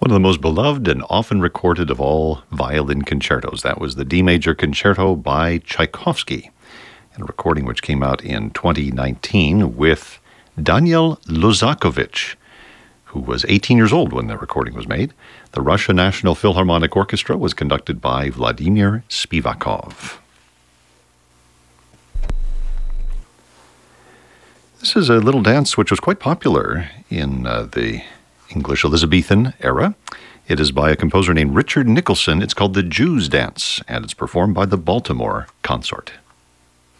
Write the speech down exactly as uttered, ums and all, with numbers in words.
One of the most beloved and often recorded of all violin concertos. That was the D Major Concerto by Tchaikovsky, and a recording which came out in twenty nineteen with Daniel Lozakovich, who was eighteen years old when the recording was made. The Russia National Philharmonic Orchestra was conducted by Vladimir Spivakov. This is a little dance which was quite popular in uh, the English Elizabethan era. It is by a composer named Richard Nicholson. It's called the Jew's Dance, and it's performed by the Baltimore Consort.